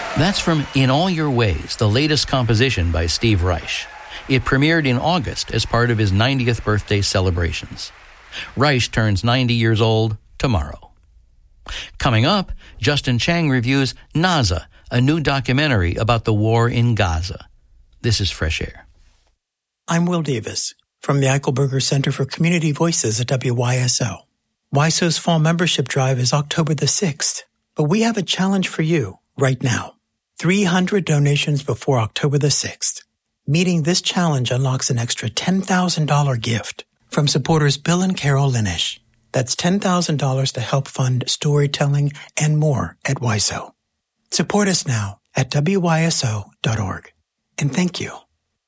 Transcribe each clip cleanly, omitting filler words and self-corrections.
That's from In All Your Ways, the latest composition by Steve Reich. It premiered in August as part of his 90th birthday celebrations. Reich turns 90 years old tomorrow. Coming up, Justin Chang reviews Naza, a new documentary about the war in Gaza. This is Fresh Air. I'm Will Davis from the Eichelberger Center for Community Voices at WYSO. WYSO's fall membership drive is October the 6th, but we have a challenge for you right now. 300 donations before October the 6th. Meeting this challenge unlocks an extra $10,000 gift from supporters Bill and Carol Linish. That's $10,000 to help fund storytelling and more at WYSO. Support us now at WYSO.org. And thank you.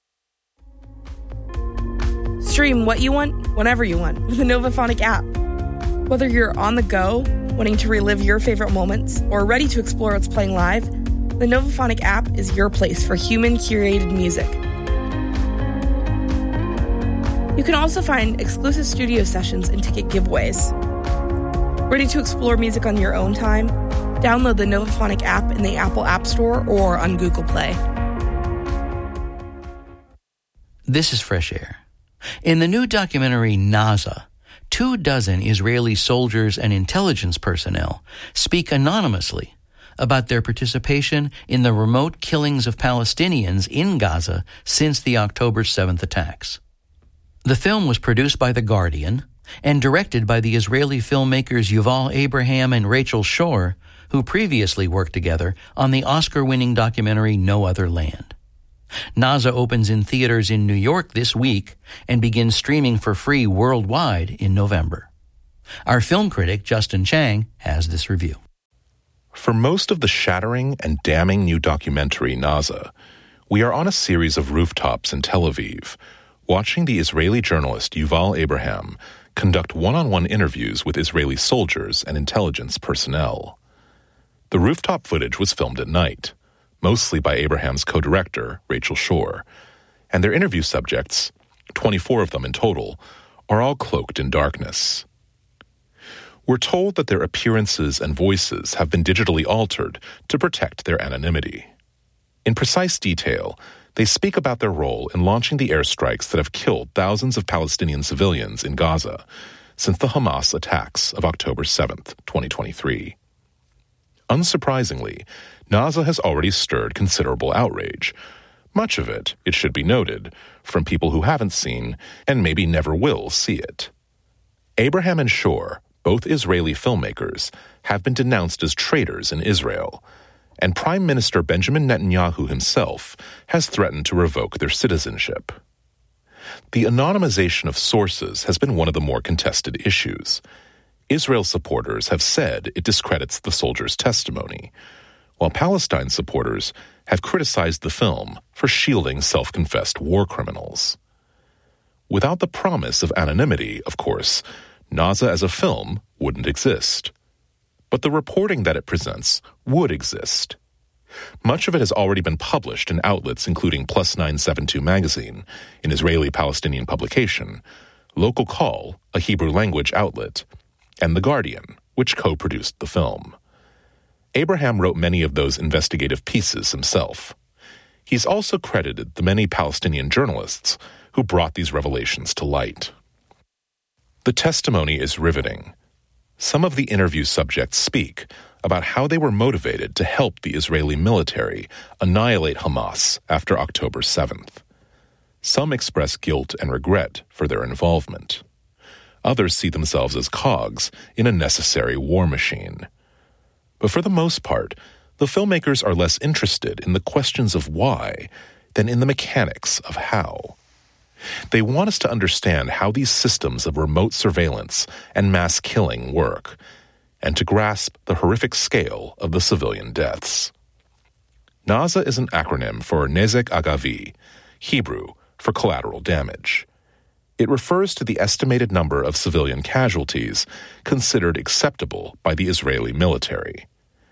Stream what you want, whenever you want, with the Novaphonic app. Whether you're on the go, wanting to relive your favorite moments, or ready to explore what's playing live, the Novaphonic app is your place for human-curated music. You can also find exclusive studio sessions and ticket giveaways. Ready to explore music on your own time? Download the Novaphonic app in the Apple App Store or on Google Play. This is Fresh Air. In the new documentary Naza, 24 Israeli soldiers and intelligence personnel speak anonymously about their participation in the remote killings of Palestinians in Gaza since the October 7th attacks. The film was produced by The Guardian and directed by the Israeli filmmakers Yuval Abraham and Rachel Shore, who previously worked together on the Oscar-winning documentary No Other Land. Naza opens in theaters in New York this week and begins streaming for free worldwide in November. Our film critic, Justin Chang, has this review. For most of the shattering and damning new documentary Naza, we are on a series of rooftops in Tel Aviv, watching the Israeli journalist Yuval Abraham conduct one-on-one interviews with Israeli soldiers and intelligence personnel. The rooftop footage was filmed at night, mostly by Abraham's co-director, Rachel Shore, and their interview subjects, 24 of them in total, are all cloaked in darkness. We're told that their appearances and voices have been digitally altered to protect their anonymity. In precise detail, they speak about their role in launching the airstrikes that have killed thousands of Palestinian civilians in Gaza since the Hamas attacks of October 7th, 2023. Unsurprisingly, Naza has already stirred considerable outrage. Much of it, it should be noted, from people who haven't seen and maybe never will see it. Abraham and Shore, both Israeli filmmakers, have been denounced as traitors in Israel, and Prime Minister Benjamin Netanyahu himself has threatened to revoke their citizenship. The anonymization of sources has been one of the more contested issues. Israel supporters have said it discredits the soldiers' testimony, while Palestine supporters have criticized the film for shielding self-confessed war criminals. Without the promise of anonymity, of course, Naza as a film wouldn't exist. But the reporting that it presents would exist. Much of it has already been published in outlets including Plus 972 magazine, an Israeli-Palestinian publication, Local Call, a Hebrew-language outlet, and The Guardian, which co-produced the film. Abraham wrote many of those investigative pieces himself. He's also credited the many Palestinian journalists who brought these revelations to light. The testimony is riveting. Some of the interview subjects speak about how they were motivated to help the Israeli military annihilate Hamas after October 7th. Some express guilt and regret for their involvement. Others see themselves as cogs in a necessary war machine. But for the most part, the filmmakers are less interested in the questions of why than in the mechanics of how. They want us to understand how these systems of remote surveillance and mass killing work, and to grasp the horrific scale of the civilian deaths. Naza is an acronym for Nezek Agavi, Hebrew for collateral damage. It refers to the estimated number of civilian casualties considered acceptable by the Israeli military.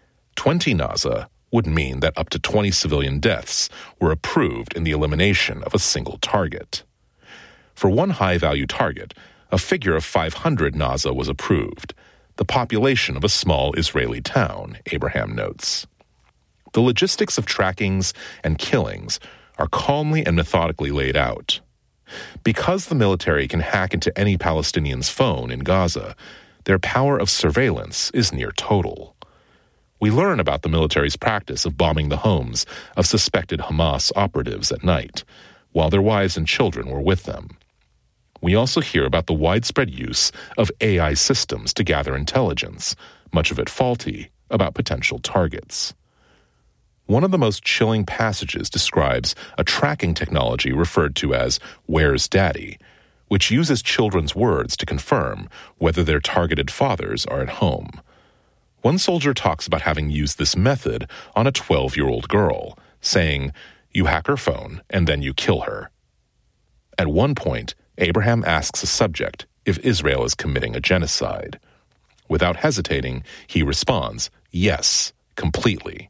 20 Naza would mean that up to 20 civilian deaths were approved in the elimination of a single target. For one high-value target, a figure of 500 Naza was approved, the population of a small Israeli town, Abraham notes. the logistics of trackings and killings are calmly and methodically laid out. Because the military can hack into any Palestinian's phone in Gaza, their power of surveillance is near total. We learn about the military's practice of bombing the homes of suspected Hamas operatives at night, while their wives and children were with them. We also hear about the widespread use of AI systems to gather intelligence, much of it faulty, about potential targets. One of the most chilling passages describes a tracking technology referred to as "Where's Daddy?", which uses children's words to confirm whether their targeted fathers are at home. One soldier talks about having used this method on a 12-year-old girl, saying, "You hack her phone and then you kill her." At one point, Abraham asks a subject if Israel is committing a genocide. Without hesitating, he responds, "Yes, completely."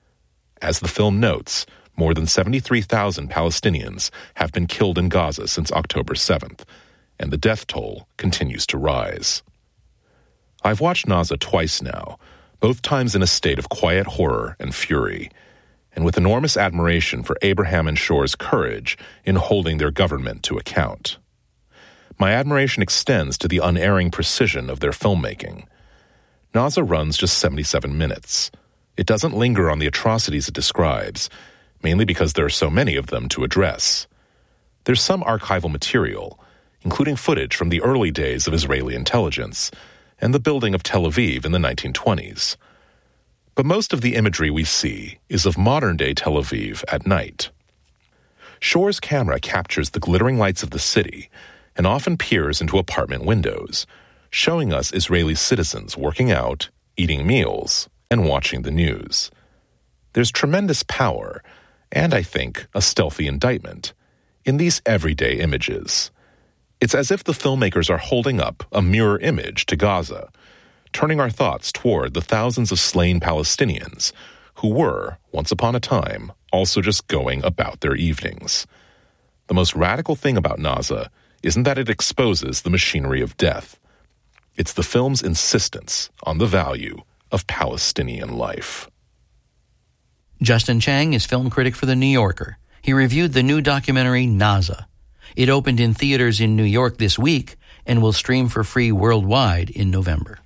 As the film notes, more than 73,000 Palestinians have been killed in Gaza since October 7th, and the death toll continues to rise. I've watched Naza twice now, both times in a state of quiet horror and fury, and with enormous admiration for Abraham and Shore's courage in holding their government to account. My admiration extends to the unerring precision of their filmmaking. Naza runs just 77 minutes. It doesn't linger on the atrocities it describes, mainly because there are so many of them to address. There's some archival material, including footage from the early days of Israeli intelligence and the building of Tel Aviv in the 1920s. But most of the imagery we see is of modern-day Tel Aviv at night. Shore's camera captures the glittering lights of the city and often peers into apartment windows, showing us Israeli citizens working out, eating meals, and watching the news. There's tremendous power, and I think a stealthy indictment, in these everyday images. It's as if the filmmakers are holding up a mirror image to Gaza, turning our thoughts toward the thousands of slain Palestinians who were, once upon a time, also just going about their evenings. The most radical thing about Naza isn't that it exposes the machinery of death. It's the film's insistence on the value of Palestinian life. Justin Chang is film critic for The New Yorker. He reviewed the new documentary Naza. It opened in theaters in New York this week and will stream for free worldwide in November.